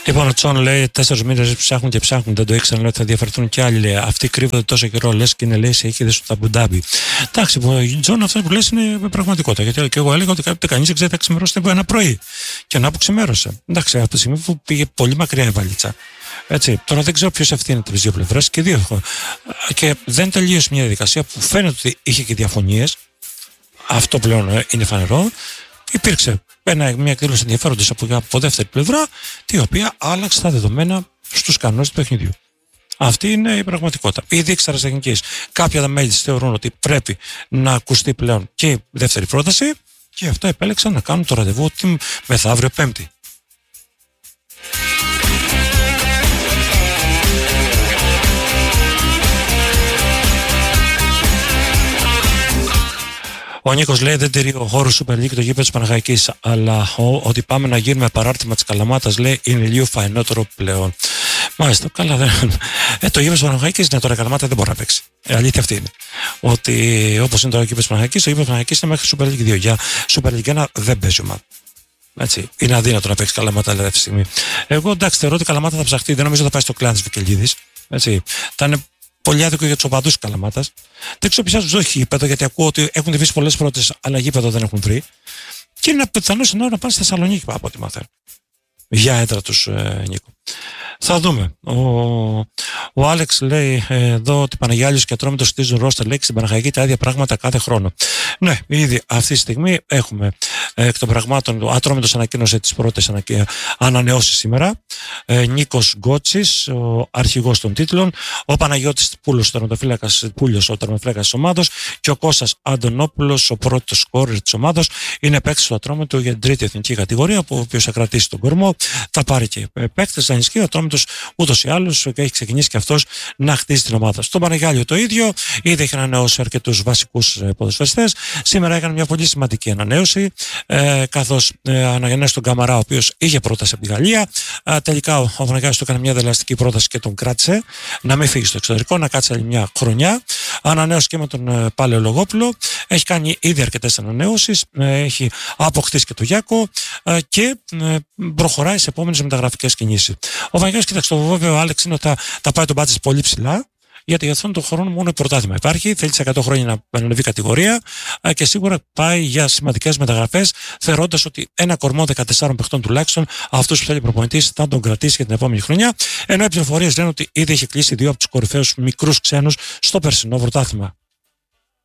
Λοιπόν, ο Τσόν λέει 4 μήνες ψάχνουν και ψάχνουν, δεν το ήξεραν, ότι θα διαφερθούν κι άλλοι. Λέει. Αυτοί κρύβονται τόσο καιρό, λες και είναι λέει σε ήχηδες του Ταμπουντάμπι. Εντάξει, Τζον, αυτό που λες είναι πραγματικότητα. Γιατί και εγώ έλεγα ότι κανείς δεν ξέρει θα ξημερώσει ένα πρωί. Και να που ξημέρωσε. Εντάξει, από τη στιγμή που πήγε πολύ μακριά η βαλίτσα. Έτσι, τώρα δεν ξέρω ποιος ευθύνεται από τις δύο πλευρές και δύο. Και δεν τελείωσε μια διαδικασία που φαίνεται ότι είχε και διαφωνίες. Αυτό πλέον είναι φανερό. Υπήρξε μια εκδήλωση ενδιαφέροντος από δεύτερη πλευρά, η οποία άλλαξε τα δεδομένα στους κανόνες του παιχνιδιού. Αυτή είναι η πραγματικότητα. Η διοίκηση τεχνικής, κάποια μέλη της θεωρούν ότι πρέπει να ακουστεί πλέον και η δεύτερη πρόταση, και αυτό επέλεξαν να κάνουν το ραντεβού την μεθαύριο Πέμπτη. Ο Νίκος λέει δεν τηρεί ο χώρος Super League και το γήπεδο της Παναχαϊκής, αλλά ότι πάμε να γίνουμε παράρτημα της Καλαμάτας, λέει, είναι λίγο φαϊνότερο πλέον. Μάλιστα, καλά δεν. Το γήπεδο της Παναχαϊκής, ναι, τώρα η Καλαμάτα δεν μπορεί να παίξει. Αλήθεια αυτή είναι. Ότι όπως είναι τώρα ο γήπεδο της Παναχαϊκής, το γήπεδο της Παναχαϊκής είναι μέχρι Super League 2. Για Super League 1 δεν παίζει ομάδα. Έτσι. Είναι αδύνατο να παίξει Καλαμάτα αυτή τη στιγμή. Εγώ εντάξει, θεωρώ ότι η Καλαμάτα θα ψαχτεί, δεν νομίζω ότι θα πάει στο κλάν της Βικελίδης. Θα είναι πολύ άδικο για τους οπαδούς της Καλαμάτας. Δεν ξέρω ποια τους δώσει γήπεδο, γιατί ακούω ότι έχουν διβήσει πολλές πρώτες, αλλά γήπεδο δεν έχουν βρει. Και είναι ένα πιθανό σενάριο να πάνε στη Θεσσαλονίκη, από ό,τι μαθαίνω. Για έδρα τους, Νίκο. Θα δούμε. Ο Άλεξ λέει εδώ ότι Παναγιάλιος και Ατρόμητος στίζουν ρόστερ, λέει, στην Παναχαϊκή τα ίδια πράγματα κάθε χρόνο. Ναι, ήδη αυτή τη στιγμή έχουμε εκ των πραγμάτων. Ο Ατρόμητος ανακοίνωσε τις πρώτες ανανεώσεις σήμερα. Νίκος Γκότσης, ο αρχηγός των τίτλων. Ο Παναγιώτης Πούλος, ο τερματοφύλακας της ομάδος. Και ο Κώστας Αντωνόπουλος, ο πρώτος σκόρερ της ομάδος. Είναι παίκτης του Ατρόμητου για την τρίτη εθνική κατηγορία, ο οποίος θα κρατήσει τον κορμό. Θα πάρει και παίκτες, θα ενισχύει. Ο Ατρόμητος ούτως ή άλλως και έχει ξεκινήσει και αυτός να χτίσει την ομάδα. Στον Παναγιάλιο το ίδιο, ήδη έχει ανανεώσει αρκετούς βασικούς ποδοσφαιριστές. Σήμερα έκανε μια πολύ σημαντική ανανέωση, καθώς ανανέωσε τον Καμαρά, ο οποίος είχε πρόταση από τη Γαλλία. Τελικά ο Παναγιάλιος του έκανε μια δελαστική πρόταση και τον κράτησε να μην φύγει στο εξωτερικό, να κάτσει άλλη μια χρονιά. Ανανέωσε και με τον Παλαιολογόπουλο. Έχει κάνει ήδη αρκετές ανανεώσεις. Έχει αποκτήσει και τον Γιάκο και προχωράει σε επόμενες μεταγραφικές κινήσεις. Ο Παναγιώτης, κοίταξε, το βέβαιο, Άλεξ, είναι ότι θα πάει τον μπάτζετ πολύ ψηλά. Γιατί για αυτόν τον χρόνο μόνο πρωτάθλημα υπάρχει. Θέλει σε 100 χρόνια να ανεβεί κατηγορία και σίγουρα πάει για σημαντικές μεταγραφές, θεωρώντας ότι ένα κορμό 14 παιχτών τουλάχιστον, αυτούς που θέλει προπονητής, θα τον κρατήσει για την επόμενη χρονιά. Ενώ οι πληροφορίες λένε ότι ήδη έχει κλείσει 2 από τους κορυφαίους μικρούς ξένους στο περσινό πρωτάθλημα.